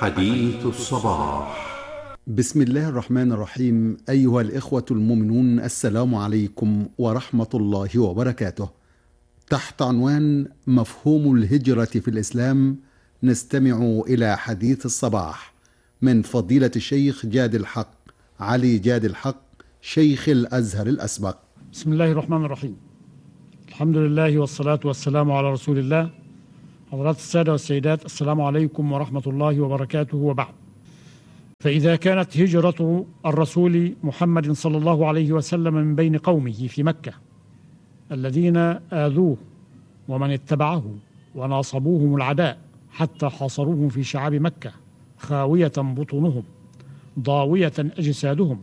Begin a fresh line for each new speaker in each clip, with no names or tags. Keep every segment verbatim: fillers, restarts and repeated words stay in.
حديث الصباح.
بسم الله الرحمن الرحيم. أيها الإخوة المؤمنون، السلام عليكم ورحمة الله وبركاته. تحت عنوان مفهوم الهجرة في الإسلام نستمع إلى حديث الصباح من فضيلة الشيخ جاد الحق علي جاد الحق، شيخ الأزهر الأسبق.
بسم الله الرحمن الرحيم. الحمد لله والصلاة والسلام على رسول الله. حضرات السادة والسيدات، السلام عليكم ورحمة الله وبركاته، وبعد. فإذا كانت هجرة الرسول محمد صلى الله عليه وسلم من بين قومه في مكة الذين آذوه ومن اتبعه وناصبوهم العداء حتى حاصروهم في شعاب مكة خاوية بطونهم ضاوية أجسادهم،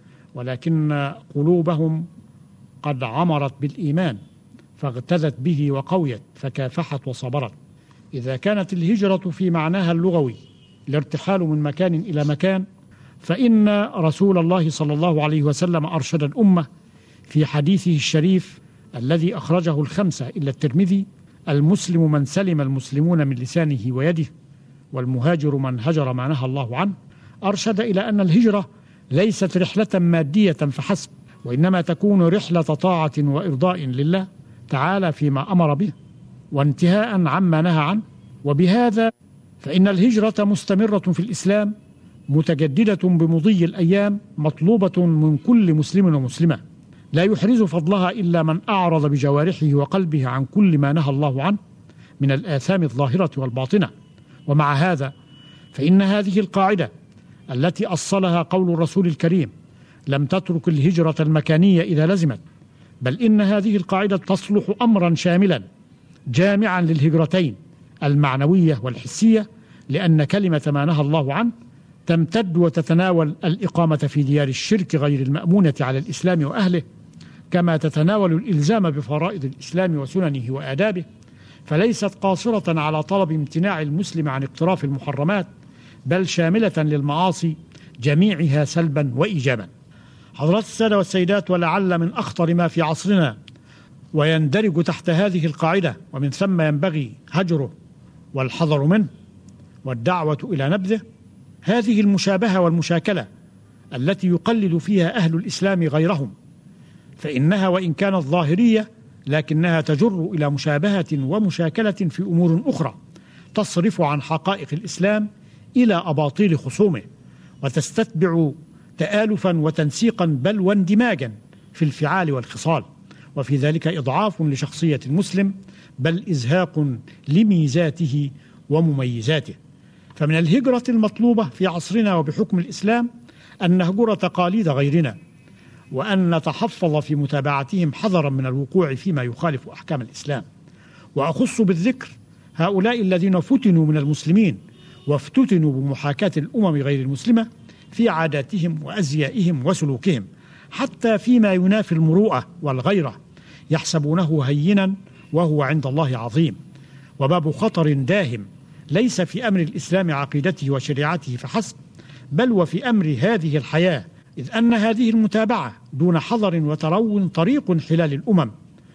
ولكن قلوبهم قد عمرت بالإيمان فاغتدت به وقويت فكافحت وصبرت. إذا كانت الهجرة في معناها اللغوي الارتحال من مكان إلى مكان، فإن رسول الله صلى الله عليه وسلم أرشد الأمة في حديثه الشريف الذي أخرجه الخمسة إلا الترمذي: المسلم من سلم المسلمون من لسانه ويده، والمهاجر من هجر ما نهى الله عنه. أرشد إلى أن الهجرة ليست رحلة مادية فحسب، وإنما تكون رحلة طاعة وإرضاء لله تعالى فيما أمر به وانتهاء عما نهى عنه. وبهذا فإن الهجرة مستمرة في الإسلام متجددة بمضي الأيام، مطلوبة من كل مسلم ومسلمة، لا يحرز فضلها إلا من أعرض بجوارحه وقلبه عن كل ما نهى الله عنه من الآثام الظاهرة والباطنة. ومع هذا فإن هذه القاعدة التي أصلها قول الرسول الكريم: لم تترك الهجرة المكانية إذا لزمت، بل إن هذه القاعدة تصلح أمرا شاملا جامعا للهجرتين المعنوية والحسية، لأن كلمة ما نهى الله عنه تمتد وتتناول الإقامة في ديار الشرك غير المأمونة على الإسلام وأهله، كما تتناول الإلزام بفرائض الإسلام وسننه وآدابه، فليست قاصرة على طلب امتناع المسلم عن اقتراف المحرمات، بل شاملة للمعاصي جميعها سلبا وإيجابا. حضرات السادة والسيدات، ولعل من أخطر ما في عصرنا ويندرج تحت هذه القاعدة ومن ثم ينبغي هجره والحذر منه والدعوة إلى نبذه هذه المشابهة والمشاكلة التي يقلد فيها أهل الإسلام غيرهم، فإنها وإن كانت ظاهرية لكنها تجر إلى مشابهة ومشاكلة في أمور أخرى تصرف عن حقائق الإسلام إلى أباطيل خصومه، وتستتبع تآلفا وتنسيقا بل واندماجا في الفعال والخصال، وفي ذلك إضعاف لشخصية المسلم بل إزهاق لميزاته ومميزاته. فمن الهجرة المطلوبة في عصرنا وبحكم الإسلام أن نهجر تقاليد غيرنا، وأن نتحفظ في متابعتهم حذرا من الوقوع فيما يخالف أحكام الإسلام. وأخص بالذكر هؤلاء الذين فتنوا من المسلمين وافتتنوا بمحاكاة الأمم غير المسلمة في عاداتهم وأزيائهم وسلوكهم، حتى فيما ينافي المروءة والغيرة يحسبونه هينا وهو عند الله عظيم، وباب خطر داهم ليس في أمر الإسلام عقيدته وشريعته فحسب، بل وفي أمر هذه الحياة، إذ أن هذه المتابعة دون حذر وترون طريق حلال الأمم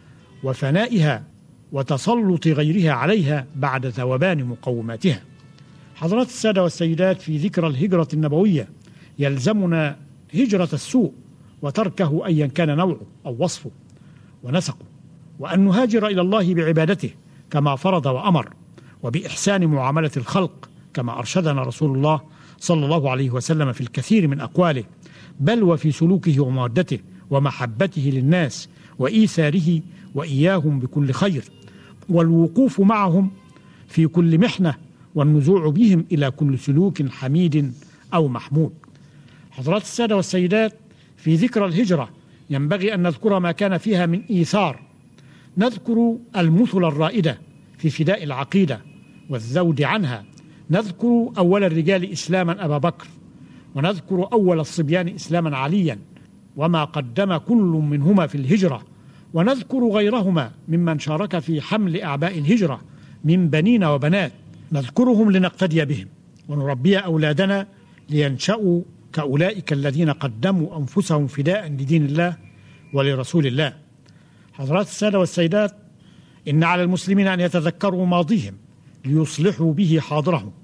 وفنائها وتسلط غيرها عليها بعد ذوبان مقوماتها. حضرات السادة والسيدات، في ذكرى الهجرة النبوية يلزمنا هجرة السوء وتركه أيا كان نوعه أو وصفه ونسقه، وأن نهاجر إلى الله بعبادته كما فرض وأمر، وبإحسان معاملة الخلق كما أرشدنا رسول الله صلى الله عليه وسلم في الكثير من أقواله، بل وفي سلوكه ومودته ومحبته للناس وإيثاره وإياهم بكل خير، والوقوف معهم في كل محنة، والنزوع بهم إلى كل سلوك حميد أو محمود. حضرات السادة والسيدات، في ذكرى الهجرة ينبغي أن نذكر ما كان فيها من إيثار. نذكر المثل الرائدة في فداء العقيدة والذود عنها، نذكر أول الرجال إسلاما أبا بكر، ونذكر أول الصبيان إسلاما عليا وما قدم كل منهما في الهجرة، ونذكر غيرهما ممن شارك في حمل أعباء الهجرة من بنين وبنات، نذكرهم لنقتدي بهم ونربي أولادنا لينشأوا كأولئك الذين قدموا أنفسهم فداء لدين الله ولرسول الله. حضرات السادة والسيدات، إن على المسلمين أن يتذكروا ماضيهم ليصلحوا به حاضرهم،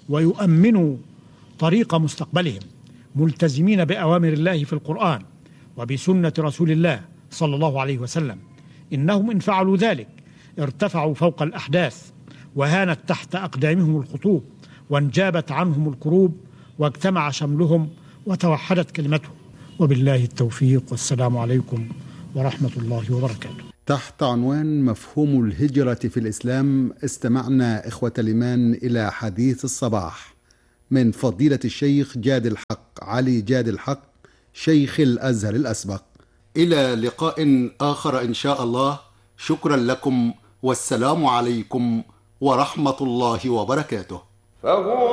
ويؤمنوا طريق مستقبلهم ملتزمين بأوامر الله في القرآن وبسنة رسول الله صلى الله عليه وسلم. إنهم إن فعلوا ذلك ارتفعوا فوق الأحداث وهانت تحت أقدامهم الخطوب وانجابت عنهم الكروب واجتمع شملهم وتوحدت كلمتهم. وبالله التوفيق، والسلام عليكم ورحمة الله وبركاته.
تحت عنوان مفهوم الهجرة في الإسلام استمعنا إخوة الإيمان إلى حديث الصباح من فضيلة الشيخ جاد الحق علي جاد الحق شيخ الأزهر الأسبق. إلى لقاء آخر إن شاء الله. شكرا لكم والسلام عليكم ورحمة الله وبركاته.